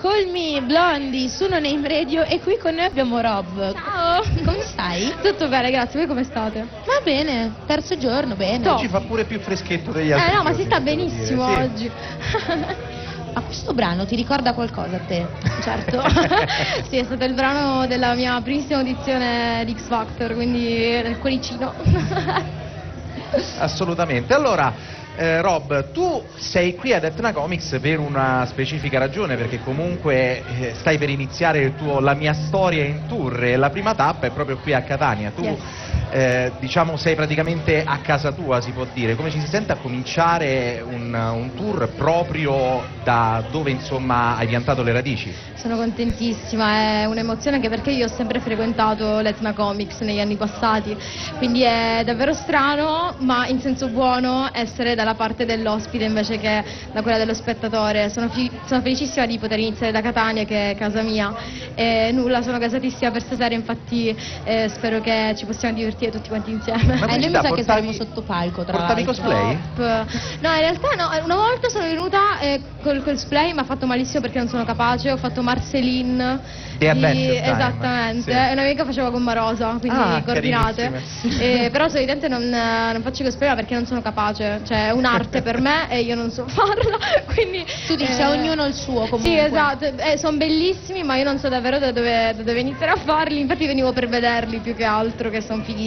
Call Me Blondie su No Name Radio e qui con noi abbiamo Rob. Ciao! Come stai? Tutto bene, grazie. Voi come state? Va bene, terzo giorno, bene. Top. Ci fa pure più freschetto degli altri. No, ma giorni, si sta devo benissimo dire, sì. oggi. Ma questo brano ti ricorda qualcosa a te? Certo. Sì, è stato il brano della mia primissima audizione di X Factor, quindi nel cuoricino. Assolutamente. Allora, Rob, tu sei qui ad Etna Comics per una specifica ragione, perché comunque stai per iniziare il tuo La mia storia in tour e la prima tappa è proprio qui a Catania. Tu Yes. diciamo sei praticamente a casa tua, si può dire. Come ci si sente a cominciare un tour proprio da dove insomma hai piantato le radici? Sono contentissima, è un'emozione anche perché io ho sempre frequentato l'Etna Comics negli anni passati, quindi è davvero strano, ma in senso buono, essere dalla parte dell'ospite invece che da quella dello spettatore. Sono felicissima di poter iniziare da Catania, che è casa mia, e nulla, sono gasatissima per stasera, infatti spero che ci possiamo divertire tutti quanti insieme. Ma Noi quindi mi sa che saremo sotto palco, tra portavi l'altro. cosplay? No, in realtà no, una volta sono venuta col cosplay, ma ha fatto malissimo perché non sono capace, ho fatto Marceline Di Adventure Time, esattamente, sì. e una mia amica faceva Gomma Rosa, quindi coordinate. Però solitamente non faccio cosplay perché non sono capace, cioè è un'arte per me e io non so farla, quindi Tu dici a ognuno il suo comunque. sì, esatto, sono bellissimi, ma io non so davvero da dove iniziare a farli, infatti venivo per vederli più che altro, che sono fighissimi.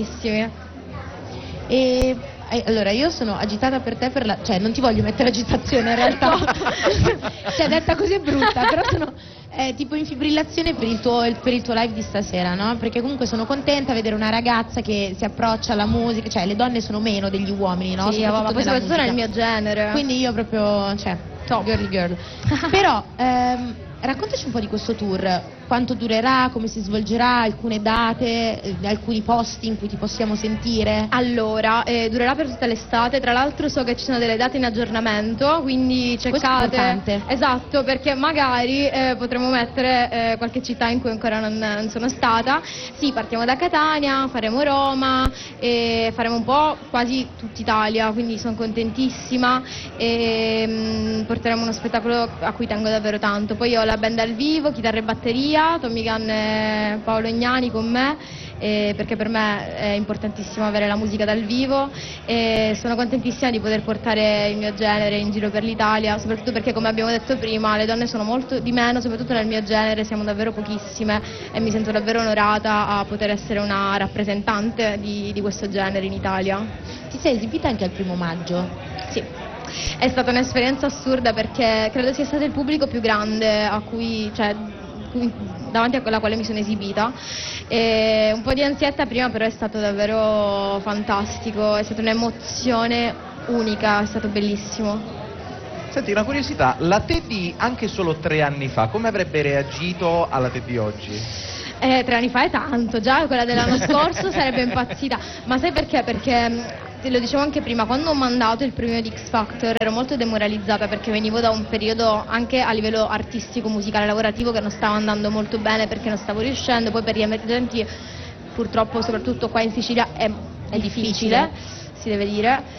E allora io sono agitata per te, cioè non ti voglio mettere agitazione in realtà, cioè detta così è brutta, però sono tipo in fibrillazione per il tuo live di stasera, no? Perché comunque sono contenta a vedere una ragazza che si approccia alla musica, cioè le donne sono meno degli uomini, no? Sì, Soprattutto ma poi nella soprattutto nel musica. mio genere. Quindi io proprio, cioè, girly girl. Però raccontaci un po' di questo tour, quanto durerà, come si svolgerà, alcune date, alcuni posti in cui ti possiamo sentire. Allora, durerà per tutta l'estate, tra l'altro so che ci sono delle date in aggiornamento, quindi Questo è cercate. importante. Esatto, perché magari potremo mettere qualche città in cui ancora non sono stata. Sì, partiamo da Catania, faremo Roma, e faremo un po' quasi tutta Italia, quindi sono contentissima e porteremo uno spettacolo a cui tengo davvero tanto. Poi ho la band dal vivo, chitarra e batteria, Tommy Gunn e Paolo Ignani con me, perché per me è importantissimo avere la musica dal vivo e sono contentissima di poter portare il mio genere in giro per l'Italia, soprattutto perché, come abbiamo detto prima, le donne sono molto di meno, soprattutto nel mio genere siamo davvero pochissime e mi sento davvero onorata a poter essere una rappresentante di questo genere in Italia. Ti sei esibita anche al 1° maggio? Sì. È stata un'esperienza assurda perché credo sia stato il pubblico più grande davanti a quella quale mi sono esibita. E un po' di ansietta prima, però è stato davvero fantastico, è stata un'emozione unica, è stato bellissimo. Senti, una curiosità, la te di anche solo 3 anni fa, come avrebbe reagito alla te di oggi? 3 anni fa è tanto, già quella dell'anno scorso sarebbe impazzita, ma sai perché? Perché te lo dicevo anche prima, quando ho mandato il premio di X Factor ero molto demoralizzata perché venivo da un periodo anche a livello artistico, musicale, lavorativo che non stava andando molto bene perché non stavo riuscendo, poi per gli emergenti purtroppo soprattutto qua in Sicilia è difficile, si deve dire.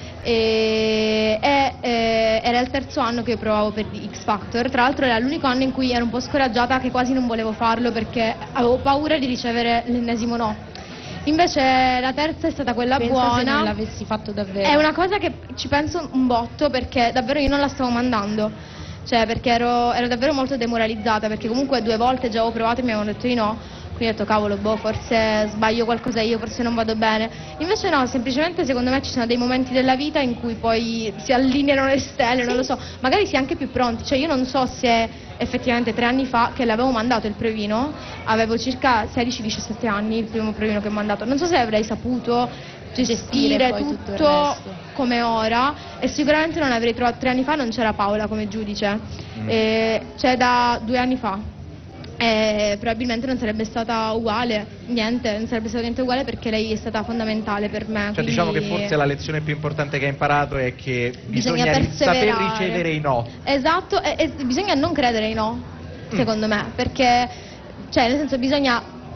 Era il 3° anno che io provavo per X Factor, tra l'altro era l'unico anno in cui ero un po' scoraggiata, che quasi non volevo farlo perché avevo paura di ricevere l'ennesimo no. Invece la terza è stata quella Pensa buona. se non l'avessi fatto davvero. È una cosa che ci penso un botto perché davvero io non la stavo mandando, cioè perché ero davvero molto demoralizzata, perché comunque 2 volte già avevo provato e mi avevano detto di no, quindi ho detto cavolo, forse sbaglio qualcosa io, forse non vado bene. Invece no, semplicemente secondo me ci sono dei momenti della vita in cui poi si allineano le stelle, non lo so, magari si è anche più pronti, cioè io non so se effettivamente 3 anni fa che l'avevo mandato il provino, avevo circa 16-17 anni, il primo provino che ho mandato, non so se avrei saputo gestire poi tutto il resto. come ora, e sicuramente non avrei trovato. 3 anni fa non c'era Paola come giudice, c'è da 2 anni fa. Probabilmente non sarebbe stata uguale, non sarebbe stato niente uguale perché lei è stata fondamentale per me. Cioè quindi diciamo che forse la lezione più importante che hai imparato è che bisogna saper perseverare. ricevere i no. Esatto, e bisogna non credere ai no, secondo me, perché cioè nel senso bisogna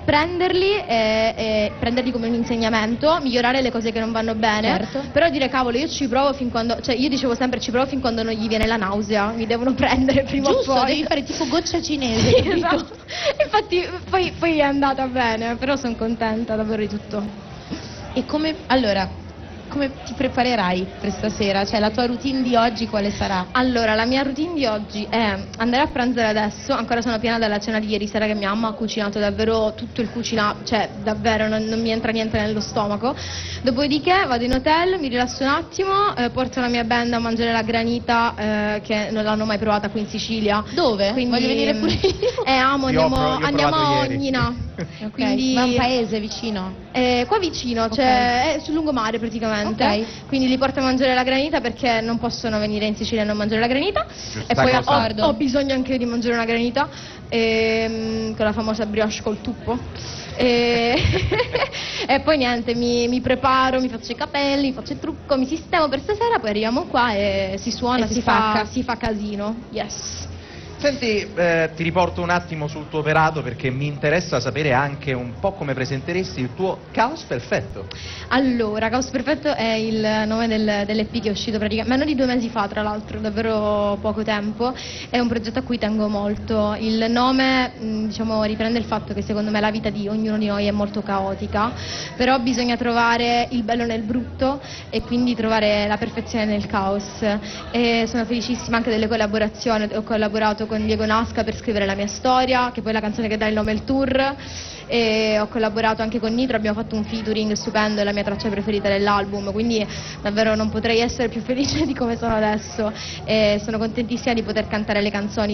prenderli e prenderli come un insegnamento, migliorare le cose che non vanno bene, Certo. però dire cavolo io ci provo fin quando, cioè io dicevo sempre ci provo fin quando non gli viene la nausea, mi devono prendere prima Giusto, o poi. devi fare tipo goccia cinese, Sì, capito? esatto. Infatti poi è andata bene, però sono contenta davvero di tutto. E allora, come ti preparerai per stasera? Cioè la tua routine di oggi quale sarà? Allora, la mia routine di oggi è andare a pranzare adesso, ancora sono piena dalla cena di ieri sera che mia mamma ha cucinato davvero tutto il cucinato, cioè davvero non mi entra niente nello stomaco. Dopodiché vado in hotel, mi rilasso un attimo, porto la mia band a mangiare la granita che non l'hanno mai provata qui in Sicilia. Dove? Quindi, Voglio venire pure io. Amo, Io ho andiamo provato a ieri. Ognina. Ok, Quindi, ma un paese vicino? qua vicino, cioè è sul lungomare praticamente. Ok. Quindi li porto a mangiare la granita perché non possono venire in Sicilia e non mangiare la granita. Giusta E poi cosa. ho bisogno anche di mangiare una granita con la famosa brioche col tuppo. E, e poi niente, mi preparo, mi faccio i capelli, mi faccio il trucco, mi sistemo per stasera, poi arriviamo qua e si suona, E si spacca. si fa casino. Yes. Senti, ti riporto un attimo sul tuo operato perché mi interessa sapere anche un po' come presenteresti il tuo Caos Perfetto. Allora, Caos Perfetto è il nome dell'EP che è uscito praticamente meno di 2 mesi fa, tra l'altro, davvero poco tempo. È un progetto a cui tengo molto. Il nome, diciamo, riprende il fatto che secondo me la vita di ognuno di noi è molto caotica, però bisogna trovare il bello nel brutto e quindi trovare la perfezione nel caos. E sono felicissima anche delle collaborazioni. Ho collaborato con Diego Nasca per scrivere la mia storia, che poi è la canzone che dà il nome al tour, e ho collaborato anche con Nitro, abbiamo fatto un featuring stupendo, è la mia traccia preferita dell'album, quindi davvero non potrei essere più felice di come sono adesso e sono contentissima di poter cantare le canzoni,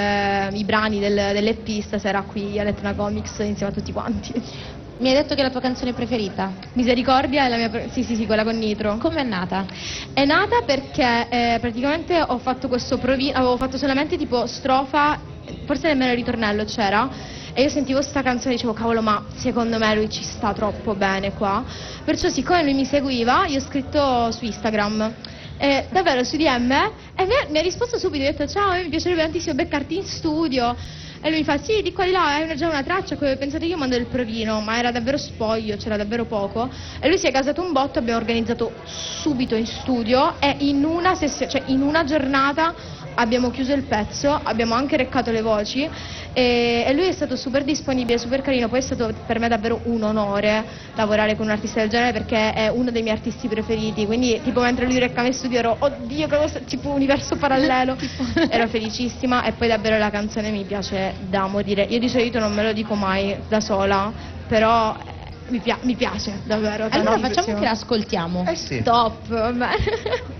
i brani dell'EP stasera qui a Etna Comics insieme a tutti quanti. Mi hai detto che è la tua canzone preferita? Misericordia è la mia sì, quella con Nitro. Come è nata? È nata perché praticamente ho fatto questo avevo fatto solamente tipo strofa, forse nemmeno il ritornello c'era, e io sentivo sta canzone e dicevo cavolo, ma secondo me lui ci sta troppo bene qua, perciò siccome lui mi seguiva io ho scritto su Instagram davvero su DM e mi ha risposto subito, ho detto ciao, mi piacerebbe tantissimo beccarti in studio. E lui mi fa sì, di qua di là, hai già una traccia, come pensate io mando il provino, ma era davvero spoglio, c'era davvero poco. E lui si è gasato un botto, abbiamo organizzato subito in studio e in una sessione, cioè in una giornata abbiamo chiuso il pezzo, abbiamo anche reccato le voci e lui è stato super disponibile, super carino, poi è stato per me davvero un onore lavorare con un artista del genere perché è uno dei miei artisti preferiti, quindi tipo mentre lui reccava in studio ero oddio che cosa, tipo universo parallelo, ero felicissima e poi davvero la canzone mi piace da morire, io di solito non me lo dico mai da sola, però mi piace davvero Allora tantissimo. facciamo che la ascoltiamo. Eh sì. Top, vabbè.